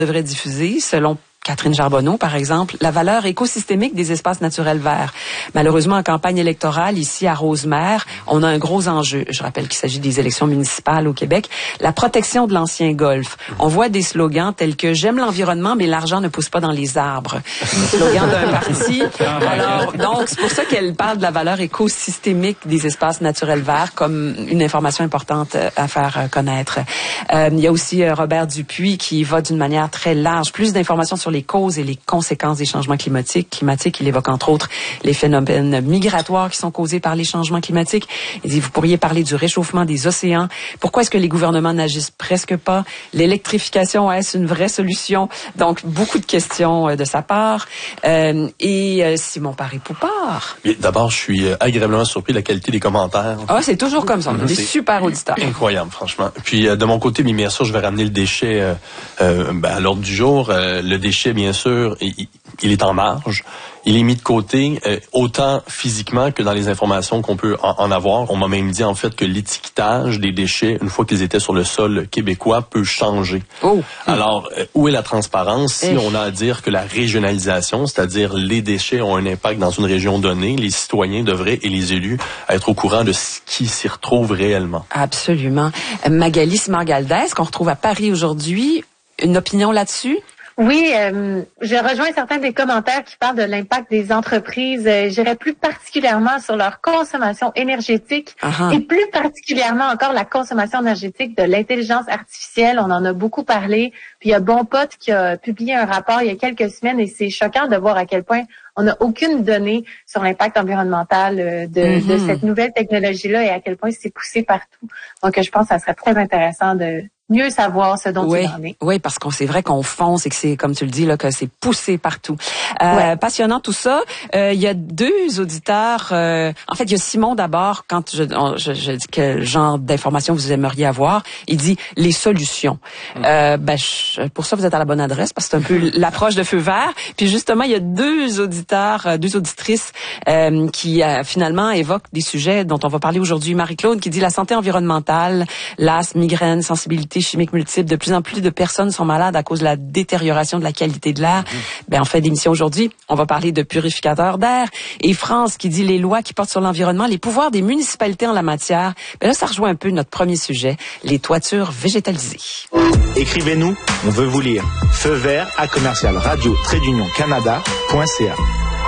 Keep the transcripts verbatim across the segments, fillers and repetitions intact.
devrait diffuser, selon Catherine Charbonneau, par exemple, la valeur écosystémique des espaces naturels verts. Malheureusement, en campagne électorale, ici à Rosemère, on a un gros enjeu. Je rappelle qu'il s'agit des élections municipales au Québec. La protection de l'ancien golfe. On voit des slogans tels que « J'aime l'environnement, mais l'argent ne pousse pas dans les arbres ». Slogan d'un parti. Alors, donc, c'est pour ça qu'elle parle de la valeur écosystémique des espaces naturels verts comme une information importante à faire connaître. Euh, il y a aussi euh, Robert Dupuis qui va d'une manière très large. Plus d'informations sur les causes et les conséquences des changements climatiques. climatiques. Il évoque entre autres les phénomènes migratoires qui sont causés par les changements climatiques. Il dit, vous pourriez parler du réchauffement des océans. Pourquoi est-ce que les gouvernements n'agissent presque pas? L'électrification, est-ce une vraie solution? Donc, beaucoup de questions euh, de sa part. Euh, et euh, Simon Paré-Poupard. D'abord, je suis agréablement surpris de la qualité des commentaires. Ah, c'est toujours comme ça. On a des super auditeurs. Incroyable, franchement. Puis, euh, de mon côté, bien sûr, je vais ramener le déchet euh, euh, ben, à l'ordre du jour. Euh, le déchet, bien sûr, il, il est en marge. Il est mis de côté, euh, autant physiquement que dans les informations qu'on peut en, en avoir. On m'a même dit, en fait, que l'étiquetage des déchets, une fois qu'ils étaient sur le sol québécois, peut changer. Oh. Alors, euh, où est la transparence si on a à dire que la régionalisation, c'est-à-dire les déchets ont un impact dans une région donnée, les citoyens devraient, et les élus, être au courant de ce qui s'y retrouve réellement? Absolument. Magali Simard-Galdès, qu'on retrouve à Paris aujourd'hui, une opinion là-dessus? Oui, euh, je rejoins certains des commentaires qui parlent de l'impact des entreprises. Euh, J'irais plus particulièrement sur leur consommation énergétique uh-huh. et plus particulièrement encore la consommation énergétique de l'intelligence artificielle. On en a beaucoup parlé. Puis il y a Bon Pot qui a publié un rapport il y a quelques semaines et c'est choquant de voir à quel point on n'a aucune donnée sur l'impact environnemental de, mm-hmm. de cette nouvelle technologie-là et à quel point c'est poussé partout. Donc je pense que ça serait très intéressant de mieux savoir ce dont oui, il en est. Oui, parce qu'on c'est vrai qu'on fonce et que c'est, comme tu le dis, là, que c'est poussé partout. Euh, ouais. Passionnant tout ça. Euh, il y a deux auditeurs. Euh, en fait, il y a Simon d'abord. Quand je, je, je dis quel genre d'informations vous aimeriez avoir, il dit les solutions. Mm. Euh, ben, je, pour ça, vous êtes à la bonne adresse parce que c'est un peu l'approche de feu vert. Puis justement, il y a deux auditeurs, deux auditrices euh, qui euh, finalement évoquent des sujets dont on va parler aujourd'hui. Marie-Claude qui dit la santé environnementale, l'asthme, migraine, sensibilité chimiques multiples. De plus en plus de personnes sont malades à cause de la détérioration de la qualité de l'air. Mmh. Ben, en fait d'émission aujourd'hui, on va parler de purificateurs d'air. Et France qui dit les lois qui portent sur l'environnement, les pouvoirs des municipalités en la matière. Ben là, ça rejoint un peu notre premier sujet, les toitures végétalisées. Écrivez-nous, on veut vous lire. Feu vert à commercial radio trait d'union canada point c a.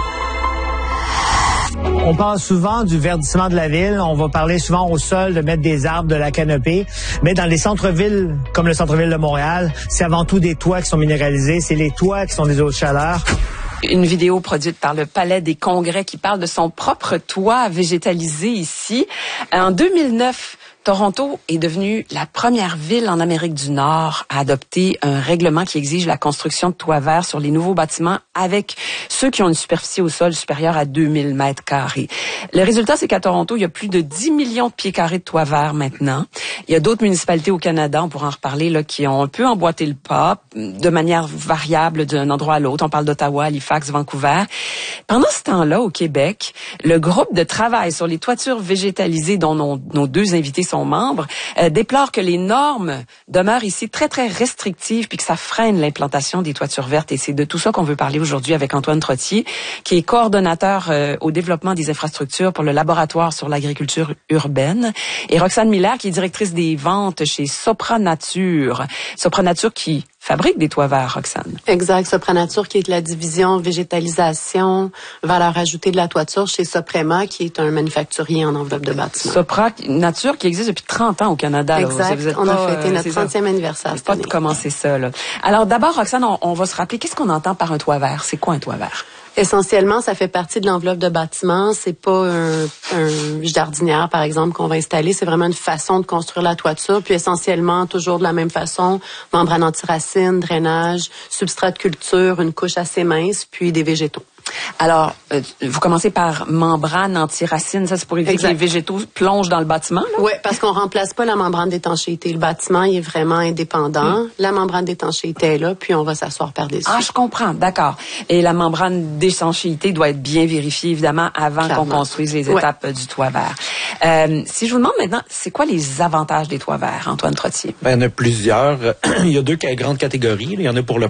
On parle souvent du verdissement de la ville. On va parler souvent au sol de mettre des arbres, de la canopée. Mais dans les centres-villes, comme le centre-ville de Montréal, c'est avant tout des toits qui sont minéralisés. C'est les toits qui sont des eaux de chaleur. Une vidéo produite par le Palais des Congrès qui parle de son propre toit végétalisé ici. En deux mille neuf, Toronto est devenue la première ville en Amérique du Nord à adopter un règlement qui exige la construction de toits verts sur les nouveaux bâtiments avec ceux qui ont une superficie au sol supérieure à deux mille mètres carrés. Le résultat, c'est qu'à Toronto, il y a plus de dix millions de pieds carrés de toits verts maintenant. Il y a d'autres municipalités au Canada, on pourra en reparler, là, qui ont un peu emboîté le pas de manière variable d'un endroit à l'autre. On parle d'Ottawa, Halifax, Vancouver. Pendant ce temps-là, au Québec, le groupe de travail sur les toitures végétalisées dont nos, nos deux invités sont membres, euh, déplore que les normes demeurent ici très, très restrictives puis que ça freine l'implantation des toitures vertes. Et c'est de tout ça qu'on veut parler aujourd'hui avec Antoine Trottier, qui est coordonnateur euh, au développement des infrastructures pour le laboratoire sur l'agriculture urbaine, et Roxane Miller, qui est directrice des ventes chez Sopra Nature. Sopra Nature qui fabrique des toits verts, Roxane. Exact. Sopra Nature, qui est la division végétalisation, valeur ajoutée de la toiture chez Soprema, qui est un manufacturier en enveloppe de bâtiment. Sopra Nature, qui existe depuis trente ans au Canada. Exact. Là. Vous êtes on pas, a fêté euh, notre trentième anniversaire cette pas année. de commencer ça, là. Alors, d'abord, Roxane, on, on va se rappeler, qu'est-ce qu'on entend par un toit vert? C'est quoi un toit vert? Essentiellement, ça fait partie de l'enveloppe de bâtiment. C'est pas un, un jardinière, par exemple, qu'on va installer. C'est vraiment une façon de construire la toiture. Puis essentiellement, toujours de la même façon, membrane anti-racine, drainage, substrat de culture, une couche assez mince, puis des végétaux. Alors, euh, vous commencez par membrane anti-racine. Ça, c'est pour éviter exact. que les végétaux plongent dans le bâtiment? Oui, parce qu'on remplace pas la membrane d'étanchéité. Le bâtiment, il est vraiment indépendant. Mm. La membrane d'étanchéité est là, puis on va s'asseoir par-dessus. Ah, je comprends. D'accord. Et la membrane d'étanchéité doit être bien vérifiée, évidemment, avant Clairement. qu'on construise les étapes ouais. du toit vert. Euh, si je vous demande maintenant, c'est quoi les avantages des toits verts, Antoine Trottier? Ben, il y en a plusieurs. Il y a deux grandes catégories. Il y en a pour le